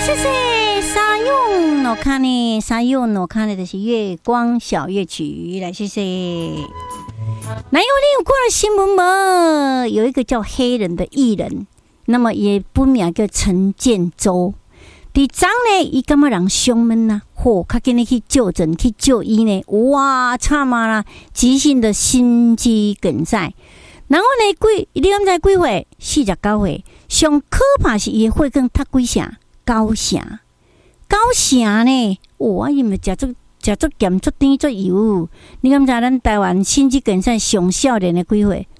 谢谢沙用我看呢，沙用我看的就是月光小乐曲，来谢谢。那你有过了新闻吗？有一个叫黑人的艺人，那么也不名叫陈建州。第昨呢，伊感觉人胸闷呐，较紧去就诊去就医呢，哇，惨嘛啦，急性的心肌梗塞。然后呢，你敢知几岁？49岁。上可怕是伊的血管塌几成？9成呢？哇，伊咪食足咸足甜足油。你敢知咱台湾心肌梗塞上少年的几岁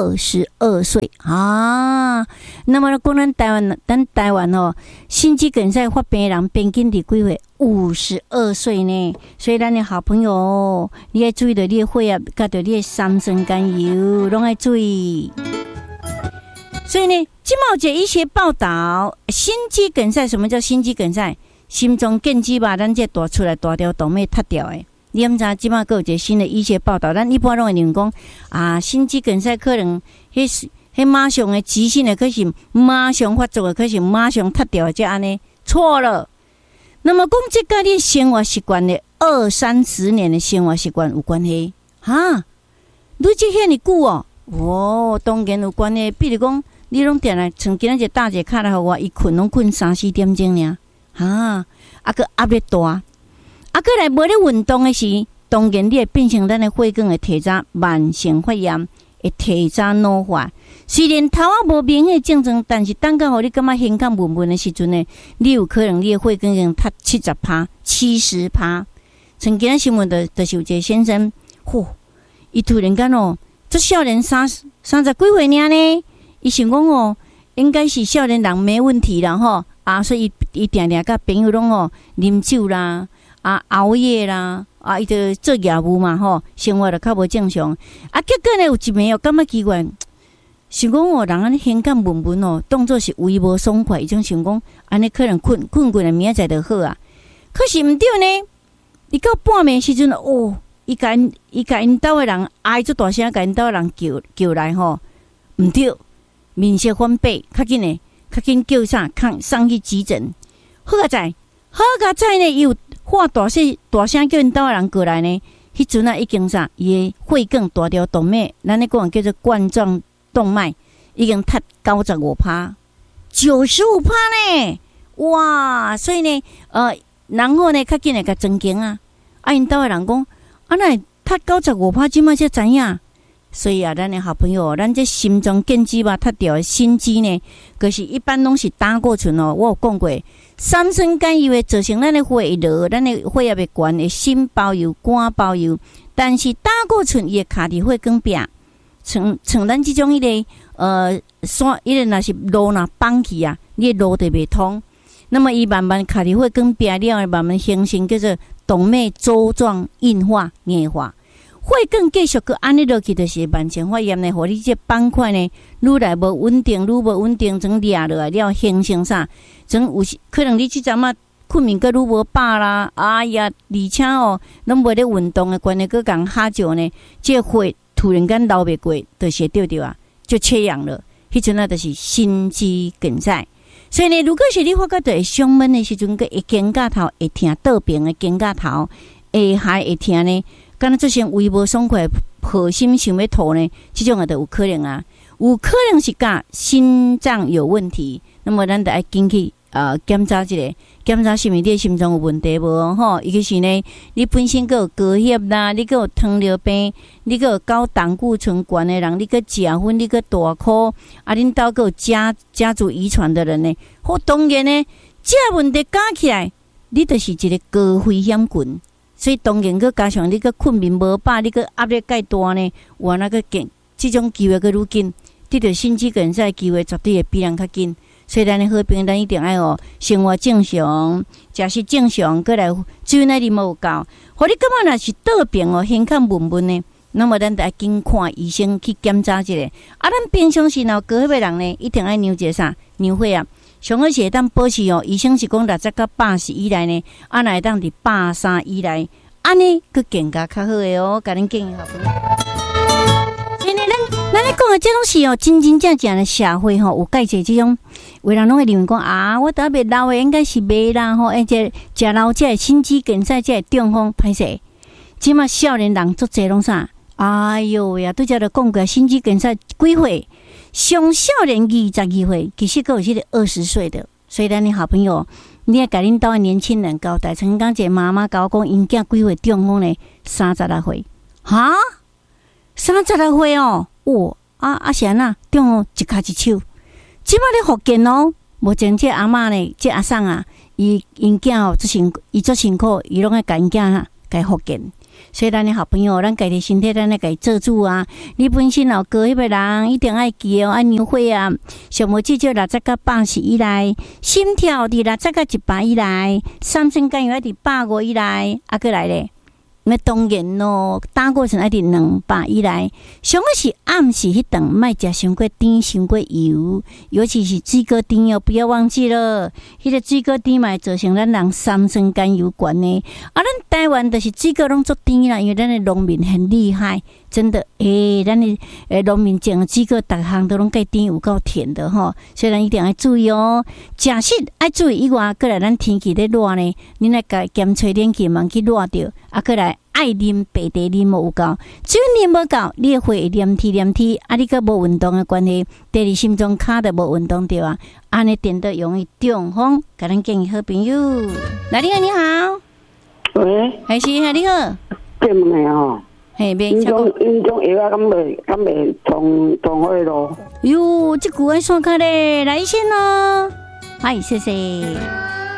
？22岁啊。那么讲咱台湾哦，心肌梗塞发病人平均伫几岁？52岁呢。所以咱的好朋友，你要注意到你的血压，甲到你的三酸甘油，拢要注意。所以呢，今毛节医学报道，心肌梗塞，什么叫心肌梗塞？心脏建基吧，咱这大出来大条动脉塌掉的。你毋知今嘛还有一个新的医学报道，咱一般拢会认讲啊，心肌梗塞可能迄马上的急性的，可是马上发作的，可是马上塌掉的，这安尼错了。那么讲这跟你生活习惯的20-30年的生活习惯有关系哈？你这遐尼久哦？哦，当然有关系。比如讲，你拢定来像今仔日大姐卡来互我，伊困拢困3-4点钟尔，哈，个压力大，过来无咧运动的时，当然你会变成咱的血管会提早慢性发炎，会提早老化。虽然头仔无明显症状，但是等到互你感觉胸腔闷闷的时阵呢，你有可能你的血管已经塌70%、70%。像今仔新闻就是有一个先生，伊突然间哦。这少年30几岁呢？伊想讲哦，应该是少年人没问题啦吼啊，所以伊定甲朋友拢哦啉酒啦，熬夜啦，伊就做业务嘛吼，生活就较无正常。结果呢有一暝哦，感觉奇怪，想讲哦，人安尼胸腔闷闷哦，当作是胃无爽快，伊种想讲安尼可能困的明仔载就好啊。可是毋对呢，伊到半暝时阵哦。伊甲因兜的人哀足大声，甲因兜的人叫来吼，毋对，面色翻白，较紧叫啥？送去急诊。好在呢，伊有喊大声叫因兜的人过来呢。迄阵啊，已经啥？伊的血管大条动脉，咱咧讲叫做冠状动脉，已经塌95%、95%呢。哇！所以呢，然后呢，较紧来甲增强啊。因兜的人讲。那塌95%，即马才知影。所以啊，咱的好朋友，咱这心脏建基吧，塌掉的心肌呢，可是一般拢是胆固醇哦。我有讲过，三酸甘油会造成咱的血会落，咱的血压会悬，会心包油、肝包油。但是胆固醇伊会卡伫血管壁，像咱这种迄个山，迄个若是路若放去啊，你路就袂通。那么伊慢慢卡伫血管壁了，慢慢形成叫做动脉粥状硬化、硬化，血管继续去安尼落去，就是慢性发炎呢。互你这板块呢，愈来无稳定，愈无稳定，总裂落来了，形成啥？总有可能你即阵啊困眠个愈无饱啦，哎呀，而且哦，拢无咧运动的关系，个共哈酒呢，这血突然间流袂过，就是对啊，就缺氧了。迄阵啊，就是心肌梗塞。所以呢，如果是你发觉到会胸闷的时阵，个会肩胛头会疼，倒病的肩胛头会还会疼呢，敢若做成胃无爽快，破心想要吐呢，这种就有可能啊，有可能是甲心脏有问题。那么咱得爱紧去检查一下，检查是毋是你的心脏有问题无吼？尤其是呢，你本身个有高血啦，你个有糖尿病，你个有高胆固醇高的人，你个食薰，你个大颗，恁兜个有家族遗传的人呢，好当然呢，这问题加起来，你就是一个高危险群。所以当然个加上你个困眠无饱，你个压力介大呢，哇那个这种机会个愈紧，得到心肌梗塞机会绝对会比人较紧。所以咱的好朋友，咱一定要生活正常，食食正常，过来水那里无够。互你感觉若是倒病哦，胸腔闷闷呢，那么咱得要紧看医生去检查一下。咱平常时高血压人呢，一定要量一个啥？量血压。上好是会当保持哦，医生是讲60到80以内呢，若会当伫83以内，安尼佫健康较好诶哦，甲恁建议好朋友。所以呢，咱咱咧讲的这种是哦，真真正正的社会吼，有介济这种，有人拢会认为讲啊，我等下未老的应该是袂啦吼，而且食老这心肌梗塞这中风歹势，即马少年人足侪拢啥？哎哟呀，拄则就讲过心肌梗塞几岁？上少年22岁，其实还有这个20岁的。所以咱的好朋友，你也甲恁兜的年轻人交代，曾经一个妈妈甲我讲，因囝几岁中风呢？36岁，哈，36岁哦，是安那中风一骹一手，即摆咧福建哦，目前这阿嬷呢，这阿送啊，因囝哦，足辛苦，伊拢爱甲因囝哈，甲福建。所以咱的好朋友，咱家己身体，咱来家做主啊！你本身老哥迄个人一定爱记哦，爱牛血啊，上无至少60到80以内，心跳伫60到100以内，三酸甘油要伫150以内，过来咧。那当然咯，打过程要伫200以内，上个是暗时迄顿，莫食伤过甜、伤过油，尤其是水果甜哦，不要忘记了，迄个水果甜嘛会造成咱人三酸甘油高呢。咱台湾就是水果拢做甜啦，因为咱的农民很厉害，真的咱的农民种的水果，逐项都拢介甜，有够甜的吼，所以咱一定要注意哦。食食爱注意以外，过来咱天气咧热呢，你来甲检吹冷气，莫去热着，过来。爱啉白茶啉无有够，水啉无够，你的血会黏体，你个无运动的关系，第二心脏卡的无运动对啊，安尼电得容易中风。甲咱建议好朋友，来你好，你好， 喂， 还是你好， 这么的哦， 嘿， 因种药啊，敢袂同伙咯？ 哟，这句爱算卡咧，来先咯，嗨，谢谢。